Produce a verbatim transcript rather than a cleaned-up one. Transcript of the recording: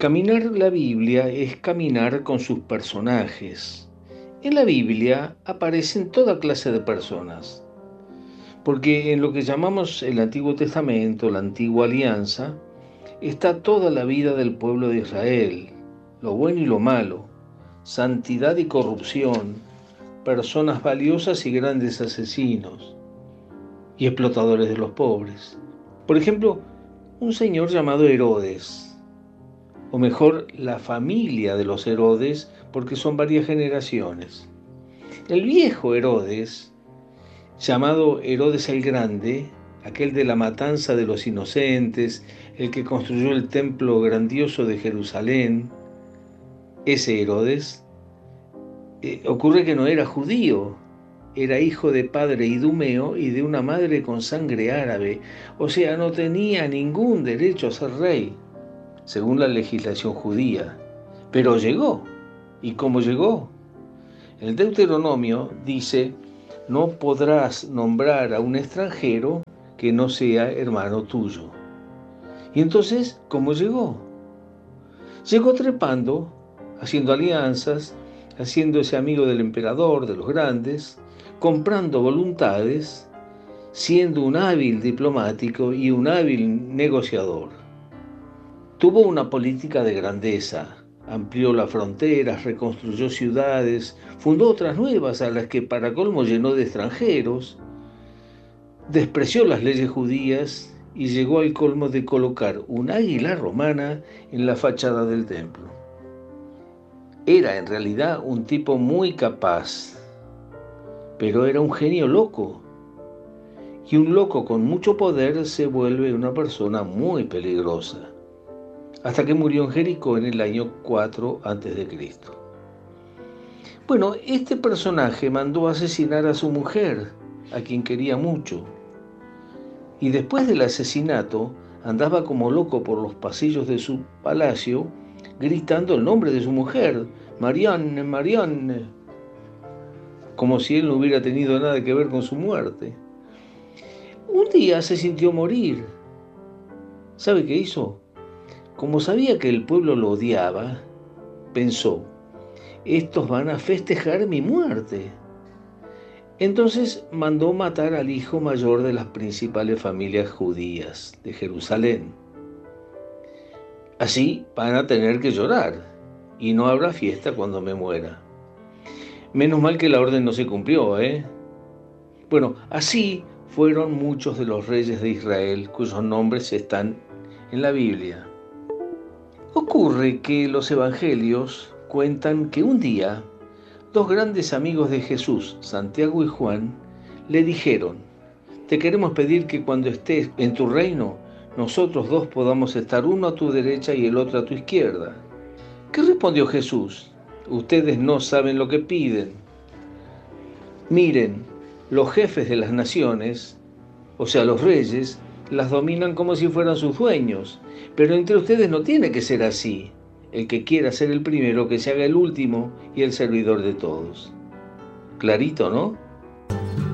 Caminar la Biblia es caminar con sus personajes. En la Biblia aparecen toda clase de personas, porque en lo que llamamos el Antiguo Testamento, la Antigua Alianza, está toda la vida del pueblo de Israel, lo bueno y lo malo, santidad y corrupción, personas valiosas y grandes asesinos, y explotadores de los pobres. Por ejemplo, un señor llamado Herodes, o mejor, la familia de los Herodes, porque son varias generaciones. El viejo Herodes, llamado Herodes el Grande, aquel de la matanza de los inocentes, el que construyó el templo grandioso de Jerusalén, ese Herodes, eh, ocurre que no era judío, era hijo de padre idumeo y de una madre con sangre árabe, o sea, no tenía ningún derecho a ser rey, según la legislación judía. Pero llegó. ¿Y cómo llegó? El Deuteronomio dice: no podrás nombrar a un extranjero que no sea hermano tuyo. Y entonces, ¿cómo llegó? Llegó trepando, haciendo alianzas, haciéndose amigo del emperador, de los grandes, comprando voluntades, siendo un hábil diplomático y un hábil negociador. Tuvo una política de grandeza, amplió las fronteras, reconstruyó ciudades, fundó otras nuevas a las que para colmo llenó de extranjeros, despreció las leyes judías y llegó al colmo de colocar un águila romana en la fachada del templo. Era en realidad un tipo muy capaz, pero era un genio loco. Y un loco con mucho poder se vuelve una persona muy peligrosa, hasta que murió en Jericó en el año cuatro antes de Cristo. Bueno, este personaje mandó asesinar a su mujer, a quien quería mucho, y después del asesinato andaba como loco por los pasillos de su palacio, gritando el nombre de su mujer: Marianne, Marianne, como si él no hubiera tenido nada que ver con su muerte. Un día se sintió morir. ¿Sabe qué hizo? Como sabía que el pueblo lo odiaba, pensó: estos van a festejar mi muerte. Entonces mandó matar al hijo mayor de las principales familias judías de Jerusalén. Así van a tener que llorar y no habrá fiesta cuando me muera. Menos mal que la orden no se cumplió, ¿eh? Bueno, así fueron muchos de los reyes de Israel cuyos nombres están en la Biblia. Ocurre que los evangelios cuentan que un día dos grandes amigos de Jesús, Santiago y Juan, le dijeron: te queremos pedir que cuando estés en tu reino, nosotros dos podamos estar uno a tu derecha y el otro a tu izquierda. ¿Qué respondió Jesús? Ustedes no saben lo que piden. Miren, los jefes de las naciones, o sea, los reyes, las dominan como si fueran sus dueños, pero entre ustedes no tiene que ser así. El que quiera ser el primero, que se haga el último y el servidor de todos. Clarito, ¿no?